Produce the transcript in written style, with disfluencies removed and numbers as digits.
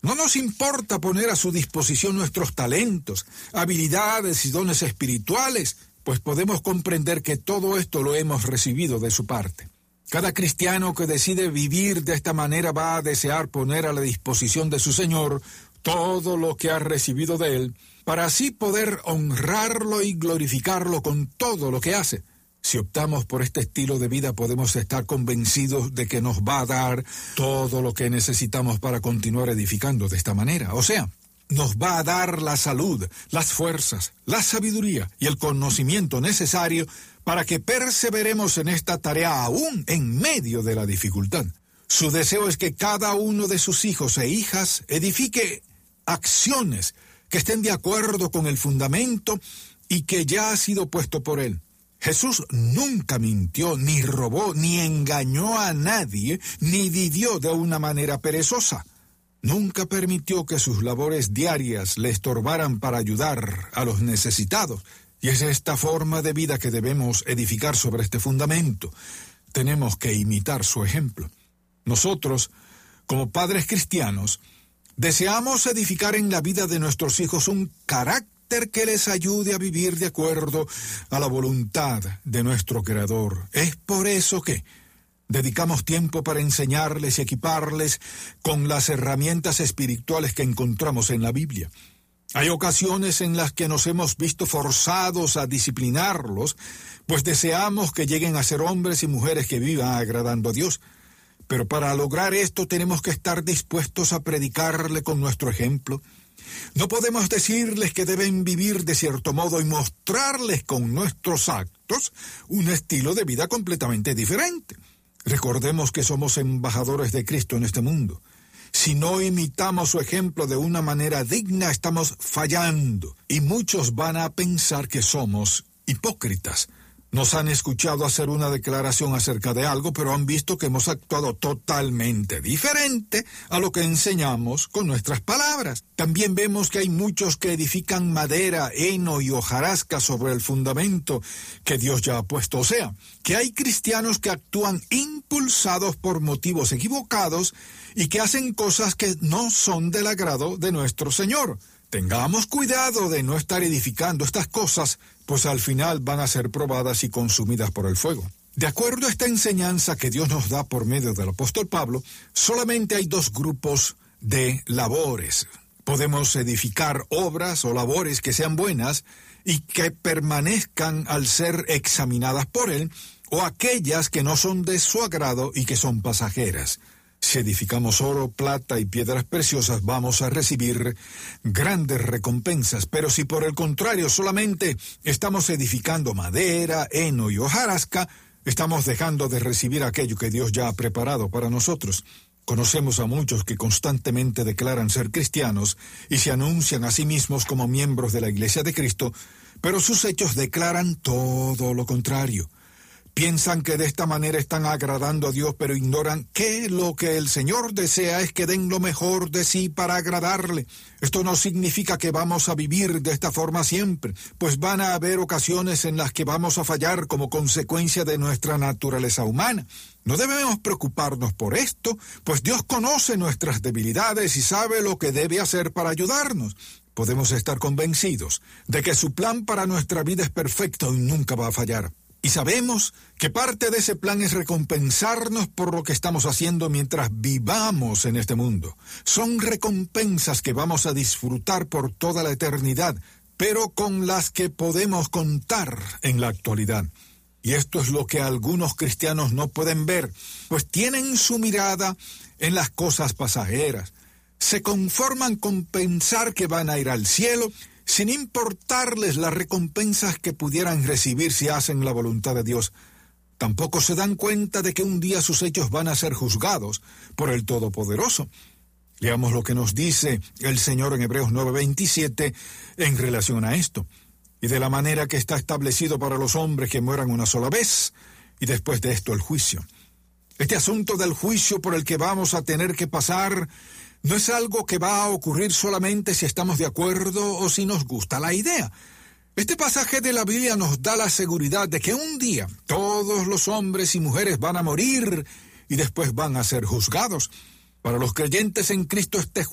No nos importa poner a su disposición nuestros talentos, habilidades y dones espirituales, pues podemos comprender que todo esto lo hemos recibido de su parte. Cada cristiano que decide vivir de esta manera va a desear poner a la disposición de su Señor todo lo que ha recibido de Él, para así poder honrarlo y glorificarlo con todo lo que hace. Si optamos por este estilo de vida, podemos estar convencidos de que nos va a dar todo lo que necesitamos para continuar edificando de esta manera. O sea, nos va a dar la salud, las fuerzas, la sabiduría y el conocimiento necesario para que perseveremos en esta tarea aún en medio de la dificultad. Su deseo es que cada uno de sus hijos e hijas edifique acciones que estén de acuerdo con el fundamento y que ya ha sido puesto por Él. Jesús nunca mintió, ni robó, ni engañó a nadie, ni vivió de una manera perezosa. Nunca permitió que sus labores diarias le estorbaran para ayudar a los necesitados. Y es esta forma de vida que debemos edificar sobre este fundamento. Tenemos que imitar su ejemplo. Nosotros, como padres cristianos, deseamos edificar en la vida de nuestros hijos un carácter que les ayude a vivir de acuerdo a la voluntad de nuestro Creador. Es por eso que dedicamos tiempo para enseñarles y equiparles con las herramientas espirituales que encontramos en la Biblia. Hay ocasiones en las que nos hemos visto forzados a disciplinarlos, pues deseamos que lleguen a ser hombres y mujeres que vivan agradando a Dios. Pero para lograr esto tenemos que estar dispuestos a predicarle con nuestro ejemplo. No podemos decirles que deben vivir de cierto modo y mostrarles con nuestros actos un estilo de vida completamente diferente. Recordemos que somos embajadores de Cristo en este mundo. Si no imitamos su ejemplo de una manera digna, estamos fallando, y muchos van a pensar que somos hipócritas. Nos han escuchado hacer una declaración acerca de algo, pero han visto que hemos actuado totalmente diferente a lo que enseñamos con nuestras palabras. También vemos que hay muchos que edifican madera, heno y hojarasca sobre el fundamento que Dios ya ha puesto. O sea, que hay cristianos que actúan impulsados por motivos equivocados y que hacen cosas que no son del agrado de nuestro Señor. Tengamos cuidado de no estar edificando estas cosas, pues al final van a ser probadas y consumidas por el fuego. De acuerdo a esta enseñanza que Dios nos da por medio del apóstol Pablo, solamente hay dos grupos de labores. Podemos edificar obras o labores que sean buenas y que permanezcan al ser examinadas por Él, o aquellas que no son de su agrado y que son pasajeras. Si edificamos oro, plata y piedras preciosas, vamos a recibir grandes recompensas. Pero si por el contrario solamente estamos edificando madera, heno y hojarasca, estamos dejando de recibir aquello que Dios ya ha preparado para nosotros. Conocemos a muchos que constantemente declaran ser cristianos y se anuncian a sí mismos como miembros de la Iglesia de Cristo, pero sus hechos declaran todo lo contrario. Piensan que de esta manera están agradando a Dios, pero ignoran que lo que el Señor desea es que den lo mejor de sí para agradarle. Esto no significa que vamos a vivir de esta forma siempre, pues van a haber ocasiones en las que vamos a fallar como consecuencia de nuestra naturaleza humana. No debemos preocuparnos por esto, pues Dios conoce nuestras debilidades y sabe lo que debe hacer para ayudarnos. Podemos estar convencidos de que su plan para nuestra vida es perfecto y nunca va a fallar. Y sabemos que parte de ese plan es recompensarnos por lo que estamos haciendo mientras vivamos en este mundo. Son recompensas que vamos a disfrutar por toda la eternidad, pero con las que podemos contar en la actualidad. Y esto es lo que algunos cristianos no pueden ver, pues tienen su mirada en las cosas pasajeras. Se conforman con pensar que van a ir al cielo, sin importarles las recompensas que pudieran recibir si hacen la voluntad de Dios. Tampoco se dan cuenta de que un día sus hechos van a ser juzgados por el Todopoderoso. Leamos lo que nos dice el Señor en Hebreos 9:27 en relación a esto. Y de la manera que está establecido para los hombres que mueran una sola vez, y después de esto el juicio. Este asunto del juicio por el que vamos a tener que pasar no es algo que va a ocurrir solamente si estamos de acuerdo o si nos gusta la idea. Este pasaje de la Biblia nos da la seguridad de que un día todos los hombres y mujeres van a morir y después van a ser juzgados. Para los creyentes en Cristo este juicio